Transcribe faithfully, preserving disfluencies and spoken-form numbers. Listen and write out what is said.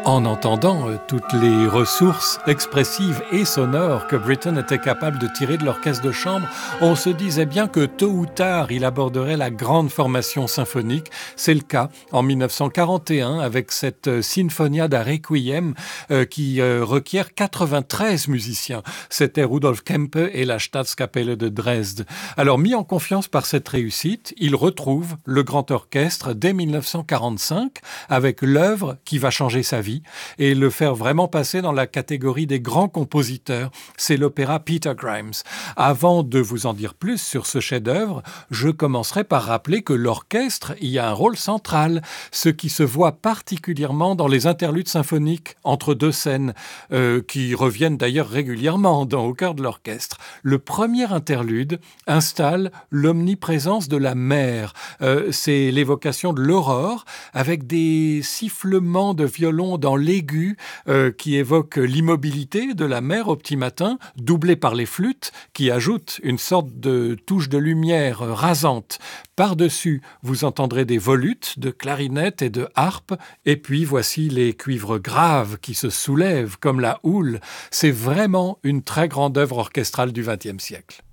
En entendant euh, toutes les ressources expressives et sonores que Britten était capable de tirer de l'orchestre de chambre, on se disait bien que tôt ou tard, il aborderait la grande formation symphonique. C'est le cas en mille neuf cent quarante et un avec cette euh, Sinfonia da Requiem euh, qui euh, requiert quatre-vingt-treize musiciens. C'était Rudolf Kempe et la Staatskapelle de Dresde. Alors, mis en confiance par cette réussite, il retrouve le grand orchestre dès mille neuf cent quarante-cinq avec l'œuvre qui va changer sa vie et le faire vraiment passer dans la catégorie des grands compositeurs. C'est l'opéra Peter Grimes. Avant de vous en dire plus sur ce chef-d'œuvre, je commencerai par rappeler que l'orchestre y a un rôle central, ce qui se voit particulièrement dans les interludes symphoniques entre deux scènes, euh, qui reviennent d'ailleurs régulièrement dans Au cœur de l'orchestre. Le premier interlude installe l'omniprésence de la mer. Euh, c'est l'évocation de l'aurore avec des sifflements de violon dans l'aigu euh, qui évoque l'immobilité de la mer au petit matin, doublé par les flûtes qui ajoutent une sorte de touche de lumière rasante. Par-dessus, vous entendrez des volutes de clarinettes et de harpes, et puis voici les cuivres graves qui se soulèvent comme la houle. C'est vraiment une très grande œuvre orchestrale du vingtième siècle.